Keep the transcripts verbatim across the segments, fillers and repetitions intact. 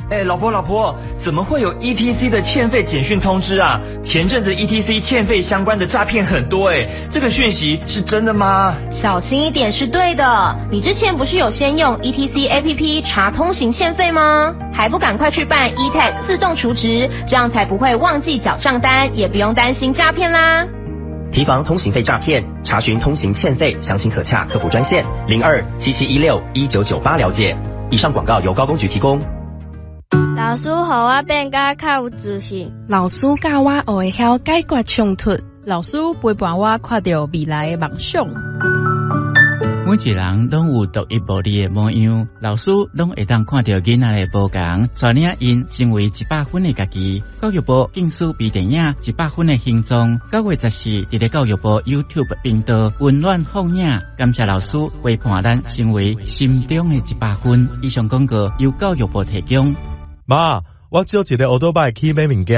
哎，老婆老婆，怎么会有 E T C 的欠费简讯通知啊？前阵子 E T C 欠费相关的诈骗很多哎，这个讯息是真的吗？ 小心一点是对的。你之前不是有先用 E T C A P P 查通行欠费吗？还不赶快去办 E T A G 自动储值，这样才不会忘记缴账单，也不用担心诈骗啦。 提防通行费诈骗，查询通行欠费，详情可洽客服专线零二七七一六一九九八了解。以上广告由高公局提供。 老师，互我变甲较有自信。 老师教我学会晓解决冲突。 老师陪伴我看到未来的梦想。 每一个人拢有独一无二的模样，老师拢会当看到囡仔的不同，带领因成为一百分的家己。教育部竞选微电影《一百分的形状》，九月十四伫咧教育部 YouTube 频道温暖放映。感谢老师陪伴咱成为心中的一百分。以上广告由教育部提供。 妈，我借一个奥多拜去买物件。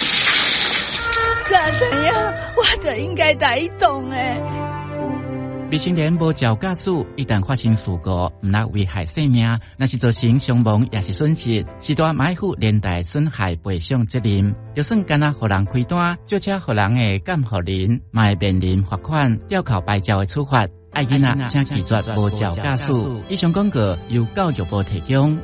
咋怎样？我就应该带动诶。 未成年无照驾驶，一旦发生事故，唔能危害生命，那是造成伤亡也是损失，是大买负连带损害赔偿责任。就算干那互人开单，就车互人的监护人，嘛会面临罚款、吊扣牌照的处罚。爱囡仔请记住无照驾驶。以上广告由教育部提供。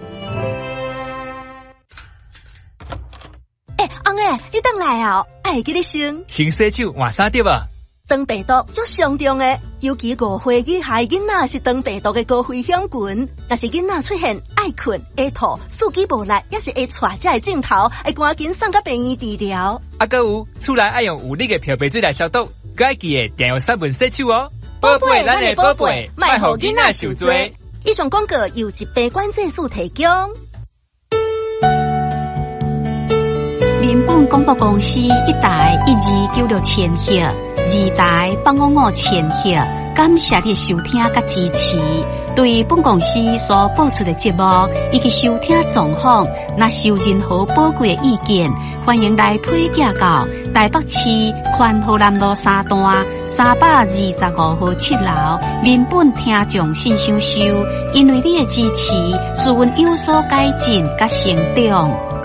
哎，翁诶，你等来啊！爱记你先。 先洗手换衫对吧？ 肠病毒足上重的，尤其五岁以下囡仔是肠病毒的高危险群。若是囡仔出现爱困、会吐、四肢无力，也是会带这个镜头，会赶紧送到病院治疗。 啊，搁有厝内爱用有力的漂白水来消毒，搁爱记得定用杀蚊洗手哦。宝贝，咱的宝贝，莫互囡仔受罪。 以上广告由疾病管制署提供。 民本广播公司一台一二九六千赫，二台八五五千赫，感谢你收听甲支持。对本公司所播出的节目以及收听状况，若是有任何宝贵的意见，欢迎来批寄到台北市宽和南路三段三百二十五号七楼民本听众信箱收。因为你的支持，使阮有所改进甲成长。